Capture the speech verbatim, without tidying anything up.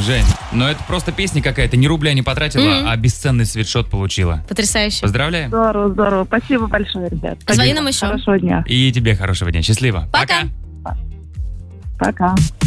Жень, но это просто песня какая-то, ни рубля не потратила, Мгм. а бесценный свитшот получила. Потрясающе. Поздравляем. Здорово, здорово. Спасибо большое, ребят. Звони Спасибо. нам еще. Хорошего дня. И тебе хорошего дня. Счастливо. Пока. Пока.